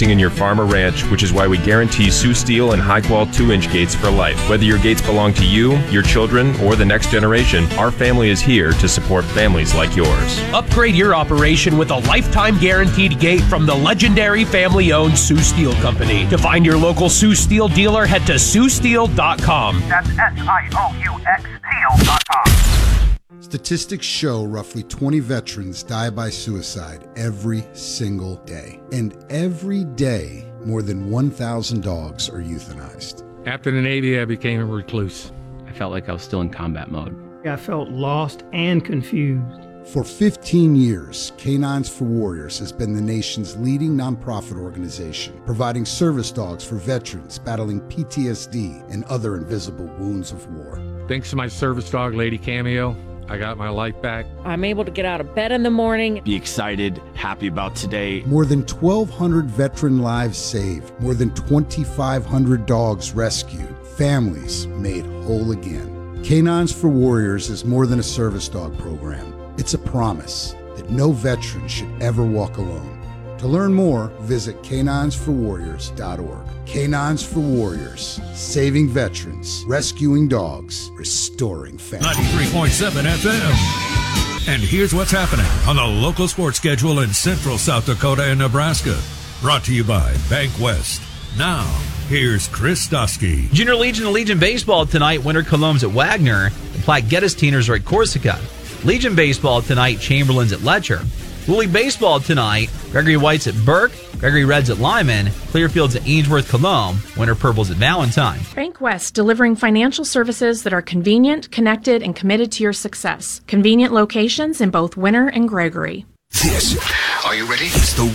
investing in your farm or ranch, which is why we guarantee Sioux Steel and High-Qual 2-inch gates for life. Whether your gates belong to you, your children, or the next generation, our family is here to support families like yours. Upgrade your operation with a lifetime guaranteed gate from the legendary family-owned Sioux Steel Company. To find your local Sioux Steel dealer, head to SiouxSteel.com. That's SIOUX Steel.com. Statistics show roughly 20 veterans die by suicide every single day. And every day, more than 1,000 dogs are euthanized. After the Navy, I became a recluse. I felt like I was still in combat mode. I felt lost and confused. For 15 years, Canines for Warriors has been the nation's leading nonprofit organization, providing service dogs for veterans battling PTSD and other invisible wounds of war. Thanks to my service dog, Lady Cameo, I got my life back. I'm able to get out of bed in the morning. Be excited, happy about today. More than 1,200 veteran lives saved, more than 2,500 dogs rescued, families made whole again. Canines for Warriors is more than a service dog program. It's a promise that no veteran should ever walk alone. To learn more, visit caninesforwarriors.org. Canines for Warriors, saving veterans, rescuing dogs, restoring families. 93.7 FM. And here's what's happening on the local sports schedule in central South Dakota and Nebraska. Brought to you by Bank West. Now, here's Chris Dusky. Junior Legion and Legion Baseball tonight. Winter Colognes at Wagner. The Platte Geddes Teeners are at Corsica. Legion Baseball tonight. Chamberlain's at Letcher. Little League Baseball tonight. Gregory White's at Burke. Gregory Reds at Lyman. Clearfield's at Ainsworth Colomb. Winter Purple's at Valentine. Bank West, delivering financial services that are convenient, connected, and committed to your success. Convenient locations in both Winter and Gregory. Are you ready? It's the